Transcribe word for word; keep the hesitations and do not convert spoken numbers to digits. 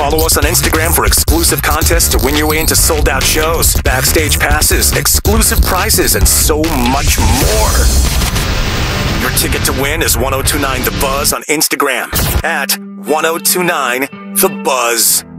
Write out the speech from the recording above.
Follow us on Instagram for exclusive contests to win your way into sold-out shows, backstage passes, exclusive prizes, and so much more. Your ticket to win is ten twenty-nine The Buzz on Instagram at ten twenty-nine The Buzz.